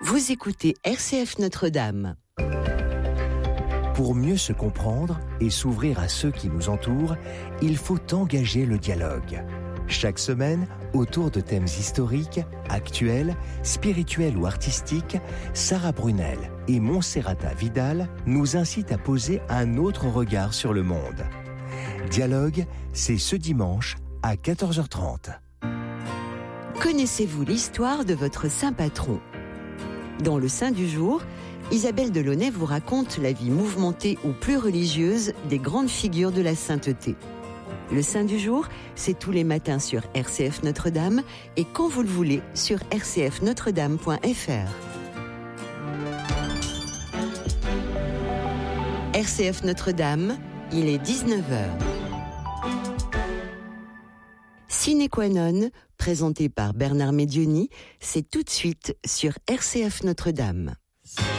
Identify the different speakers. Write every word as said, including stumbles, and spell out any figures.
Speaker 1: Vous écoutez R C F Notre-Dame.
Speaker 2: Pour mieux se comprendre et s'ouvrir à ceux qui nous entourent, il faut engager le dialogue. Chaque semaine, autour de thèmes historiques, actuels, spirituels ou artistiques, Sarah Brunel et Monserrata Vidal nous incitent à poser un autre regard sur le monde. Dialogue, c'est ce dimanche à quatorze heures trente.
Speaker 1: Connaissez-vous l'histoire de votre saint patron ? Dans le Saint du jour, Isabelle Delaunay vous raconte la vie mouvementée ou plus religieuse des grandes figures de la sainteté. Le Saint du jour, c'est tous les matins sur R C F Notre-Dame et quand vous le voulez sur r c f notre dame point f r. R C F Notre-Dame, il est dix-neuf heures. Sine qua non, présenté par Bernard Médioni, c'est tout de suite sur R C F Notre-Dame.